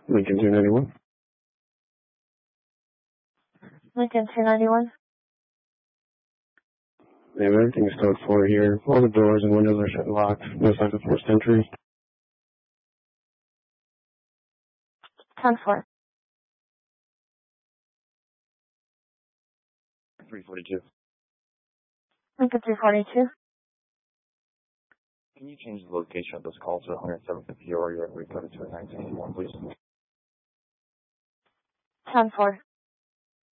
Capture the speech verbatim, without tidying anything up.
Lincoln two ninety-one. Lincoln two ninety-one. Yeah, everything's code four here. All the doors and windows are shut and locked. No signs of forced entry. ten four. three forty-two. Lincoln three forty-two. Can you change the location of this call to one oh seven fifty or you're recorded to a nineteen eighty-one, please? ten four.